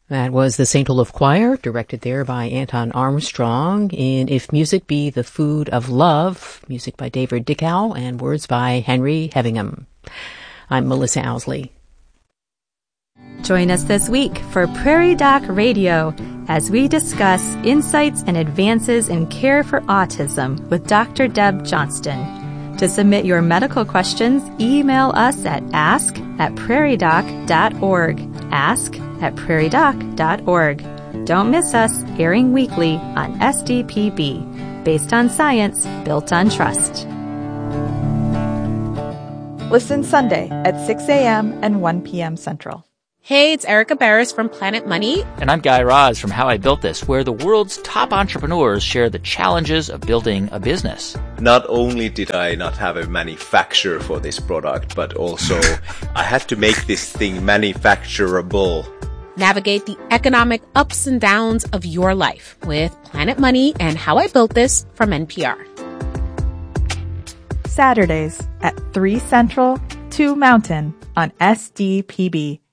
That was the St. Olaf Choir, directed there by Anton Armstrong, in If Music Be the Food of Love, music by David Dickow, and words by Henry Hevingham. I'm Melissa Owsley. Join us this week for Prairie Doc Radio as we discuss insights and advances in care for autism with Dr. Deb Johnston. To submit your medical questions, email us at ask@prairiedoc.org. ask@prairiedoc.org. Don't miss us, airing weekly on SDPB, based on science, built on trust. Listen Sunday at 6 a.m. and 1 p.m. Central. Hey, it's Erica Barris from Planet Money. And I'm Guy Raz from How I Built This, where the world's top entrepreneurs share the challenges of building a business. Not only did I not have a manufacturer for this product, but also I had to make this thing manufacturable. Navigate the economic ups and downs of your life with Planet Money and How I Built This from NPR. Saturdays at 3 Central, 2 Mountain on SDPB.